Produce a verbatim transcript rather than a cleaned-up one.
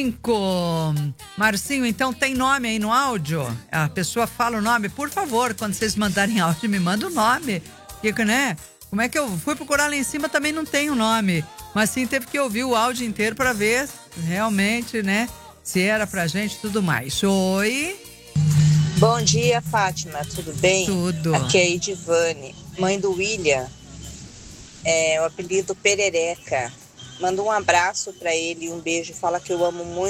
cinco. Marcinho, então tem nome aí no áudio? A pessoa fala o nome. Por favor, quando vocês mandarem áudio, me manda o nome. Porque, né? Como é que eu fui procurar lá em cima, também não tem o nome. Mas sim, teve que ouvir o áudio inteiro para ver realmente, né? Se era pra gente e tudo mais. Oi? Bom dia, Fátima. Tudo bem? Tudo. Aqui é a Edivane, mãe do William. É o apelido Perereca. Manda um abraço para ele, um beijo. Fala que eu amo muito